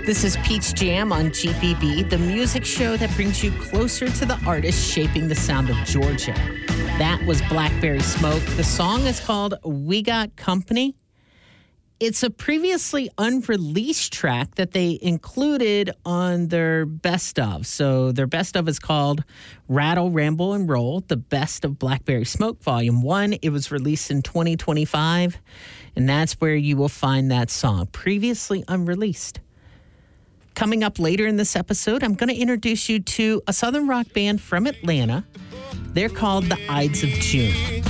This is Peach Jam on GBB, the music show that brings you closer to the artists shaping the sound of Georgia. That was Blackberry Smoke. The song is called We Got Company. It's a previously unreleased track that they included on their best of. So their best of is called Rattle, Ramble, and Roll, the Best of Blackberry Smoke, Volume 1. It was released in 2025, and that's where you will find that song, previously unreleased. Coming up later in this episode, I'm going to introduce you to a Southern rock band from Atlanta. They're called the Ides of June.